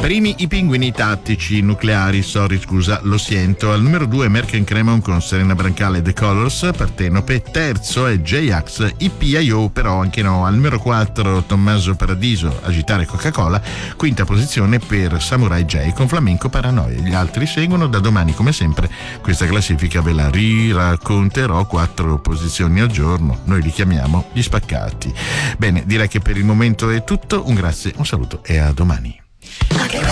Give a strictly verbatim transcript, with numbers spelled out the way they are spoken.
Primi i pinguini tattici nucleari, sorry scusa, lo sento. Al numero due Merck Cremon con Serena Brancale The Colors, Partenope. Terzo è J-Ax I P I O, però anche no. Al numero quattro Tommaso Paradiso, Agitare Coca-Cola. Quinta posizione per Samurai J con Flamenco Paranoia. Gli altri seguono. Da domani come sempre questa classifica ve la riracconterò, quattro posizioni al giorno, noi li chiamiamo gli spaccati. Bene, direi che per il momento è tutto, un grazie, un saluto e a domani.